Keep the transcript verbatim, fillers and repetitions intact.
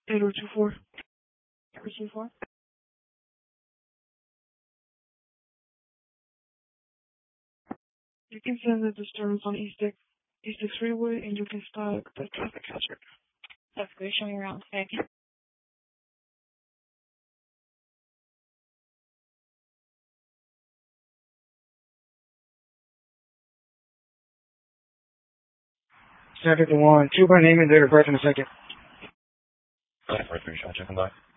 eight oh two four. eight oh two four. You can send the disturbance on East Dick, East Dick Freeway, and you can start the traffic hazard. That's great. Show me around. Thank you. Second to one. Two by name and date of birth in a second. Alright, four three shot, check and by.